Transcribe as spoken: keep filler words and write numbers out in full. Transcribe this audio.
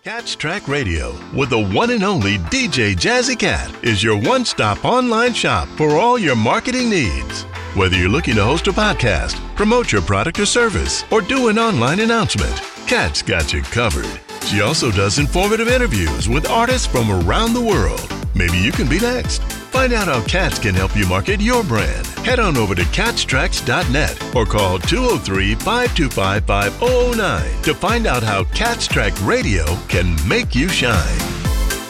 Cats Track Radio with the one and only D J Jazzy Cat is your one-stop online shop for all your marketing needs. Whether you're looking to host a podcast, promote your product or service, or do an online announcement, Cat's got you covered. She also does informative interviews with artists from around the world. Maybe you can be next. Find out how Cats can help you market your brand. Head on over to cats tracks dot net or call two oh three, five two five, five oh oh nine to find out how Cats Track Radio can make you shine.